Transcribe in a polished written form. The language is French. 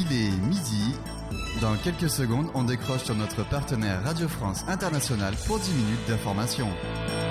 Il est midi. Dans quelques secondes, on décroche sur notre partenaire Radio France Internationale pour 10 minutes d'information.